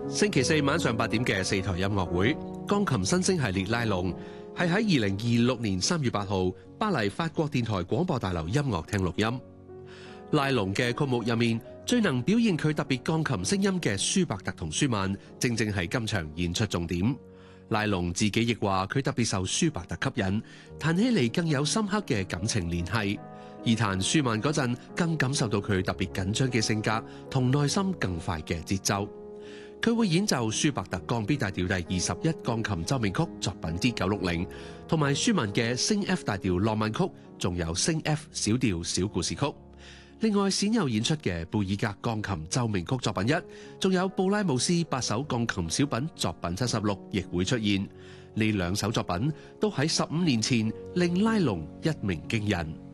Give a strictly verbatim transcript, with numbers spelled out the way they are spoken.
星期四晚上八點嘅四台音樂會，鋼琴新星系列拉龍係喺二零二六年三月八號巴黎法國電台廣播大樓音樂廳錄音。拉龍嘅曲目入面，最能表現佢特別鋼琴聲音嘅舒伯特同舒曼，正正係今場演出重點。拉龍自己亦話佢特別受舒伯特吸引，彈起嚟更有深刻嘅感情聯繫。而彈舒曼嗰陣，更感受到佢特別緊張嘅性格同內心更快嘅節奏。佢會演奏舒伯特降 B 大調第二十一鋼琴奏鳴曲作品 D 九六零，同埋舒曼嘅升 F 大調浪漫曲，仲有升 F 小調小故事曲。另外，鮮有演出嘅貝爾格鋼琴奏鳴曲作品一，仲有布拉姆斯八首鋼琴小品作品七十六，亦會出現。呢兩首作品都喺十五年前令拉龍一鳴驚人。